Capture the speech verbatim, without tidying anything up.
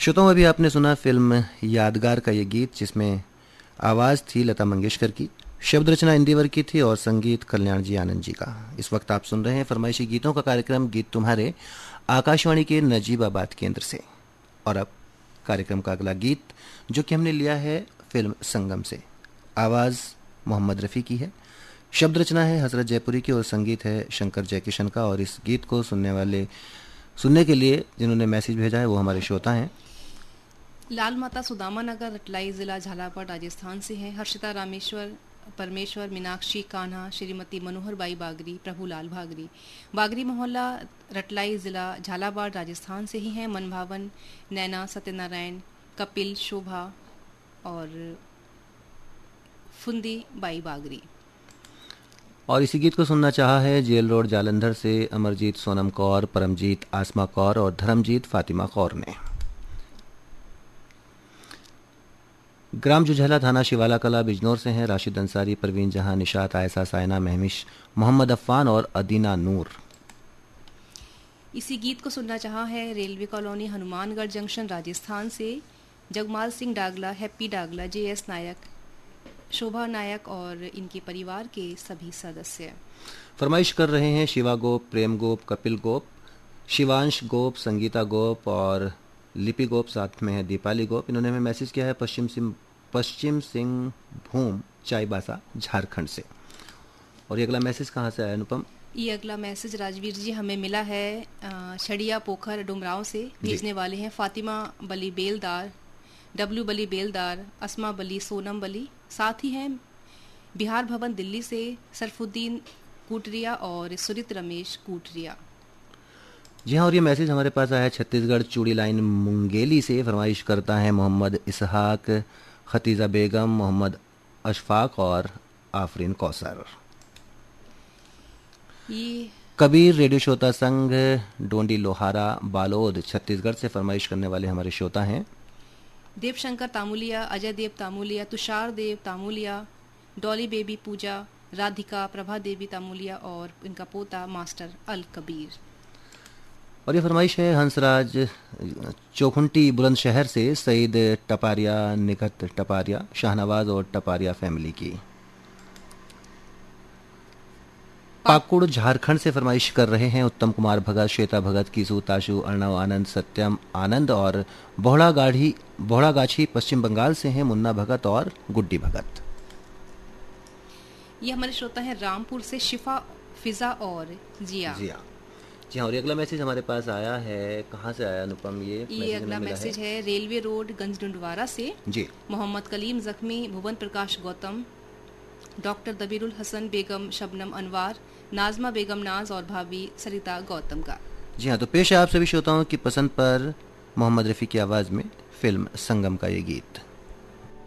श्रोताओं, अभी आपने सुना फिल्म यादगार का ये गीत, जिसमें आवाज़ थी लता मंगेशकर की, शब्द रचना इंदिवर की थी और संगीत कल्याण जी आनंद जी का। इस वक्त आप सुन रहे हैं फरमाइशी गीतों का कार्यक्रम गीत तुम्हारे, आकाशवाणी के नजीबाबाद केंद्र से। और अब कार्यक्रम का अगला गीत, जो कि हमने लिया है फिल्म संगम से। आवाज़ मोहम्मद रफ़ी की है, शब्द रचना है हजरत जयपुरी की और संगीत है शंकर जयकिशन का। और इस गीत को सुनने वाले सुनने के लिए जिन्होंने मैसेज भेजा है वो हमारे श्रोता हैं लाल माता सुदामा नगर, रटलाई जिला झालावाड़ राजस्थान से हैं। हर्षिता रामेश्वर, परमेश्वर, मीनाक्षी, कान्हा, श्रीमती मनोहर बाई बागरी, प्रभुलाल भागरी, बागरी मोहल्ला, रटलाई जिला झालावाड़ राजस्थान से ही हैं। मनभावन, नैना, सत्यनारायण, कपिल, शोभा और फुंदी बाई बागरी। और इसी गीत को सुनना चाहा है जेल रोड जालंधर से अमरजीत सोनम कौर, परमजीत आसमा कौर और धर्मजीत फातिमा कौर ने। ग्राम जुझला, थाना शिवाला कला, बिजनौर से हैं राशिद अंसारी, परवीन जहां, निशात, आयसा, सायना, महमिश, मोहम्मद अफ़ान और अदीना नूर। इसी गीत को सुनना चाहा है railway colony, Hanumangarh junction, Rajasthan से जगमाल सिंह डागला, हैप्पी डागला, जे एस नायक, शोभा नायक और इनके परिवार के सभी सदस्य। फरमाइश कर रहे हैं शिवा गोप, प्रेम गोप, कपिल गोप, शिवांश गोप, संगीता गोप और लिपि गोप, साथ में है दीपाली गोप। इन्होंने हमें मैसेज किया है पश्चिम सिंह पश्चिम सिंह भूम, चाईबासा, झारखंड से। और ये अगला मैसेज कहाँ से आया अनुपम? ये अगला मैसेज राजवीर जी हमें मिला है छड़िया पोखर डुमराव से। भेजने वाले हैं फातिमा बली बेलदार, डब्ल्यू बली बेलदार, अस्मा बली, सोनम बली। साथ ही हैं बिहार भवन दिल्ली से सरफुद्दीन कूटरिया और सुरित रमेश कूटरिया। जी हाँ, और ये मैसेज हमारे पास आया है छत्तीसगढ़ चूड़ी लाइन मुंगेली से। फरमाइश करता है मोहम्मद इसहाक, खतीजा बेगम, मोहम्मद अशफाक और आफरीन कौसर। ये कबीर रेडियो श्रोता संघ, डोंडी लोहारा, बालोद, छत्तीसगढ़ से फरमाइश करने वाले हमारे श्रोता हैं देवशंकर तामुलिया, अजय देव तामुलिया, तुषार देव तामुलिया, डॉली बेबी पूजा, राधिका, प्रभा देवी तामुलिया और इनका पोता मास्टर अल कबीर। और ये फरमाइश है हंसराज चौखुंटी बुलंदशहर से, सईद टपारिया, निकत टपारिया, शाहनवाज और टपारिया फैमिली की। पाकुड़ झारखंड से फरमाइश कर रहे हैं उत्तम कुमार भगत, श्वेता भगत, कीसू, ताशु, अर्णव आनंद, सत्यम आनंद और बोहड़ा गाढ़ी बोहड़ा गाछी पश्चिम बंगाल से हैं मुन्ना भगत और गुड्डी भगत। ये हमारे श्रोता हैं रामपुर से शिफा, फिजा और जिया। जिया जी हाँ, और अगला मैसेज हमारे पास आया है, कहाँ से आया अनुपम? ये ये अगला मैसेज है रेलवे रोड गंजडुंडवारा से जी। मोहम्मद कलीम जख्मी, भुवन प्रकाश गौतम, डॉक्टर दबीरुल हसन बेगम, शबनम अनवार, नाजमा बेगम नाज और भाभी सरिता गौतम का। जी हाँ, तो पेश है आप सभी श्रोताओं की पसंद पर मोहम्मद रफ़ी की आवाज़ में फिल्म संगम का ये गीत।